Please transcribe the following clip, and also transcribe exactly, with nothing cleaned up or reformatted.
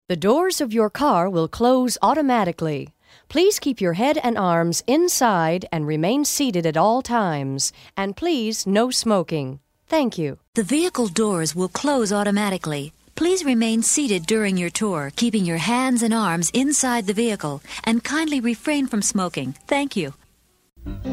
The doors of your car will close automatically. Please keep your head and arms inside and remain seated at all times. And please, no smoking. Thank you. The vehicle doors will close automatically. Please remain seated during your tour, keeping your hands and arms inside the vehicle, and kindly refrain from smoking. Thank you.